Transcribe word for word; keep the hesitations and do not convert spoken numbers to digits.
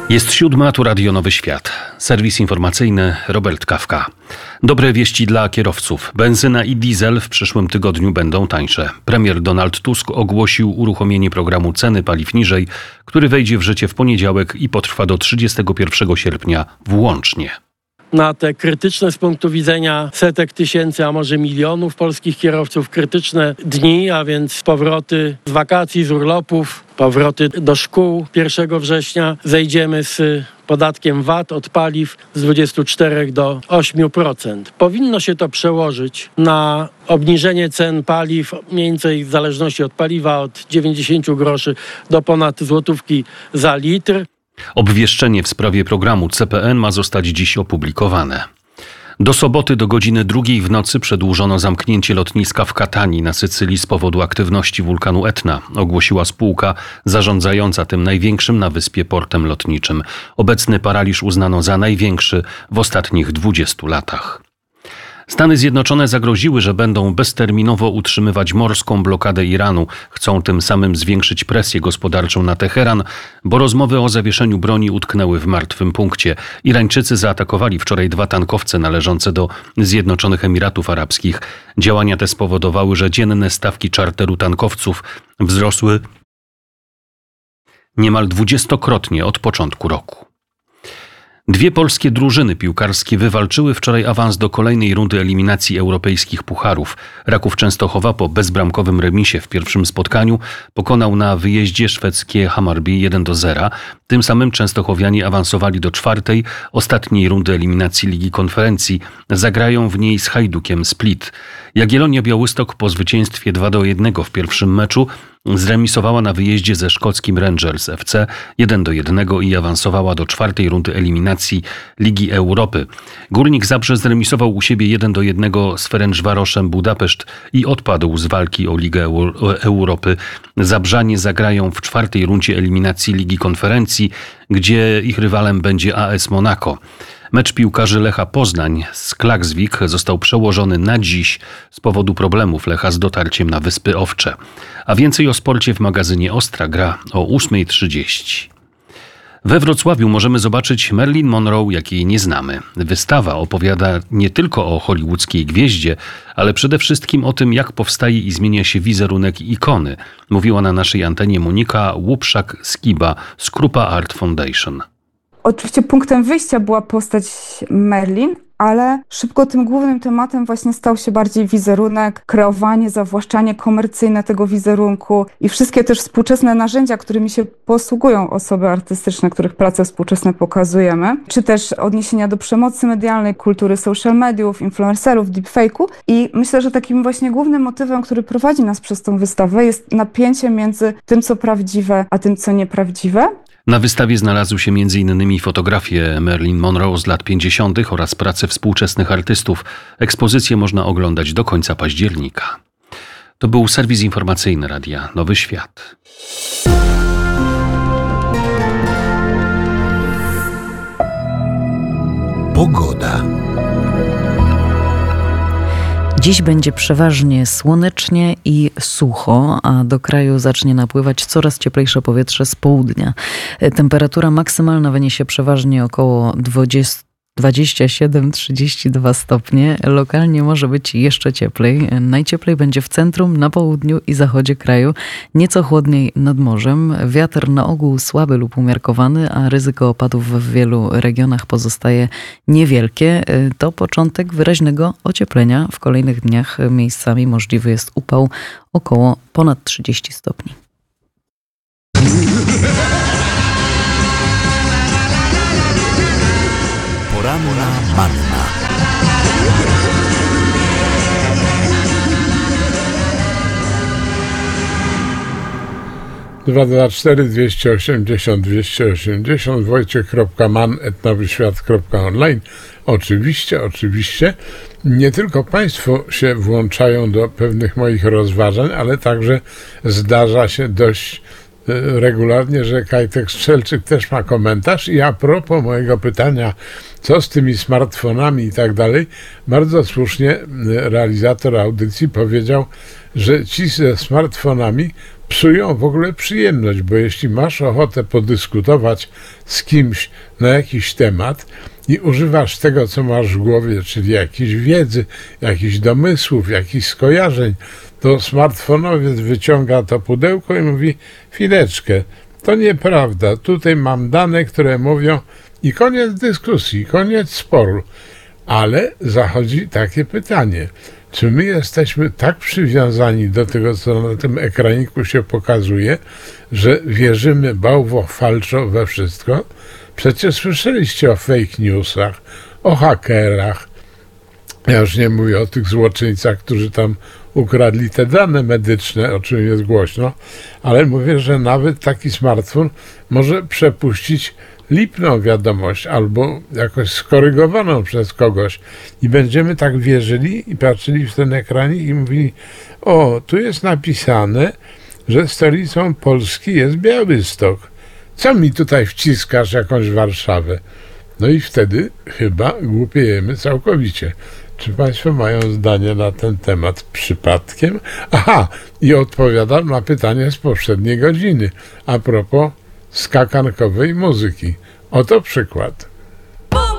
Jest siódma, tu Radio Nowy Świat. Serwis informacyjny Robert Kawka. Dobre wieści dla kierowców. Benzyna i diesel w przyszłym tygodniu będą tańsze. Premier Donald Tusk ogłosił uruchomienie programu Ceny Paliw Niżej, który wejdzie w życie w poniedziałek i potrwa do trzydziestego pierwszego sierpnia włącznie. Na te krytyczne z punktu widzenia setek tysięcy, a może milionów polskich kierowców krytyczne dni, a więc powroty z wakacji, z urlopów, powroty do szkół pierwszego września, zejdziemy z podatkiem V A T od paliw z dwudziestu czterech do ośmiu procent. Powinno się to przełożyć na obniżenie cen paliw, mniej więcej w zależności od paliwa, od dziewięćdziesięciu groszy do ponad złotówki za litr. Obwieszczenie w sprawie programu C P N ma zostać dziś opublikowane. Do soboty do godziny drugiej w nocy przedłużono zamknięcie lotniska w Katani na Sycylii z powodu aktywności wulkanu Etna, ogłosiła spółka zarządzająca tym największym na wyspie portem lotniczym. Obecny paraliż uznano za największy w ostatnich dwudziestu latach. Stany Zjednoczone zagroziły, że będą bezterminowo utrzymywać morską blokadę Iranu. Chcą tym samym zwiększyć presję gospodarczą na Teheran, bo rozmowy o zawieszeniu broni utknęły w martwym punkcie. Irańczycy zaatakowali wczoraj dwa tankowce należące do Zjednoczonych Emiratów Arabskich. Działania te spowodowały, że dzienne stawki czarteru tankowców wzrosły niemal dwudziestokrotnie od początku roku. Dwie polskie drużyny piłkarskie wywalczyły wczoraj awans do kolejnej rundy eliminacji europejskich pucharów. Raków Częstochowa po bezbramkowym remisie w pierwszym spotkaniu pokonał na wyjeździe szwedzkie Hammarby jeden do zera. Tym samym częstochowianie awansowali do czwartej, ostatniej rundy eliminacji Ligi Konferencji. Zagrają w niej z Hajdukiem Split. Jagiellonia Białystok po zwycięstwie dwa do jednego w pierwszym meczu zremisowała na wyjeździe ze szkockim Rangers F C jeden do jednego i awansowała do czwartej rundy eliminacji Ligi Europy. Górnik Zabrze zremisował u siebie jeden do jednego z Ferencvaroszem Budapeszt i odpadł z walki o Ligę Europy. Zabrzanie zagrają w czwartej rundzie eliminacji Ligi Konferencji, gdzie ich rywalem będzie A S Monaco. Mecz piłkarzy Lecha Poznań z Klaksvik został przełożony na dziś z powodu problemów Lecha z dotarciem na Wyspy Owcze. A więcej o sporcie w magazynie Ostra gra o ósma trzydzieści. We Wrocławiu możemy zobaczyć Marilyn Monroe, jakiej nie znamy. Wystawa opowiada nie tylko o hollywoodzkiej gwieździe, ale przede wszystkim o tym, jak powstaje i zmienia się wizerunek ikony, mówiła na naszej antenie Monika Łupszak-Skiba z Krupa Art Foundation. Oczywiście punktem wyjścia była postać Marilyn, ale szybko tym głównym tematem właśnie stał się bardziej wizerunek, kreowanie, zawłaszczanie komercyjne tego wizerunku i wszystkie też współczesne narzędzia, którymi się posługują osoby artystyczne, których prace współczesne pokazujemy, czy też odniesienia do przemocy medialnej, kultury social mediów, influencerów, deepfake'u. I myślę, że takim właśnie głównym motywem, który prowadzi nas przez tą wystawę, jest napięcie między tym, co prawdziwe, a tym, co nieprawdziwe. Na wystawie znalazły się między innymi fotografie Marilyn Monroe z lat pięćdziesiątych oraz prace współczesnych artystów. Ekspozycję można oglądać do końca października. To był serwis informacyjny Radia Nowy Świat. Pogoda. Dziś będzie przeważnie słonecznie i sucho, a do kraju zacznie napływać coraz cieplejsze powietrze z południa. Temperatura maksymalna wyniesie przeważnie około dwadzieścia siedem do trzydziestu dwóch stopni. Lokalnie może być jeszcze cieplej. Najcieplej będzie w centrum, na południu i zachodzie kraju. Nieco chłodniej nad morzem. Wiatr na ogół słaby lub umiarkowany, a ryzyko opadów w wielu regionach pozostaje niewielkie. To początek wyraźnego ocieplenia. W kolejnych dniach miejscami możliwy jest upał około ponad trzydziestu stopni. Poranna manna. dwa dwa cztery dwieście osiemdziesiąt dwieście osiemdziesiąt wojciech kropka man at nowyświat kropka online. Oczywiście, oczywiście nie tylko Państwo się włączają do pewnych moich rozważań, ale także zdarza się dość regularnie, że Kajtek Strzelczyk też ma komentarz i a propos mojego pytania, co z tymi smartfonami i tak dalej, bardzo słusznie realizator audycji powiedział, że ci ze smartfonami psują w ogóle przyjemność, bo jeśli masz ochotę podyskutować z kimś na jakiś temat i używasz tego, co masz w głowie, czyli jakiejś wiedzy, jakichś domysłów, jakichś skojarzeń, to smartfonowiec wyciąga to pudełko i mówi: chwileczkę, to nieprawda, tutaj mam dane, które mówią, i koniec dyskusji, koniec sporu. Ale zachodzi takie pytanie, czy my jesteśmy tak przywiązani do tego, co na tym ekraniku się pokazuje, że wierzymy bałwochwalczo we wszystko? Przecież słyszeliście o fake newsach, o hakerach. Ja już nie mówię o tych złoczyńcach, którzy tam ukradli te dane medyczne, o czym jest głośno, ale mówię, że nawet taki smartfon może przepuścić lipną wiadomość albo jakoś skorygowaną przez kogoś i będziemy tak wierzyli i patrzyli w ten ekranik i mówili: o, tu jest napisane, że stolicą Polski jest Białystok. Co mi tutaj wciskasz jakąś Warszawę? No i wtedy chyba głupiejemy całkowicie. Czy Państwo mają zdanie na ten temat przypadkiem? Aha, i odpowiadam na pytanie z poprzedniej godziny a propos skakankowej muzyki. Oto przykład.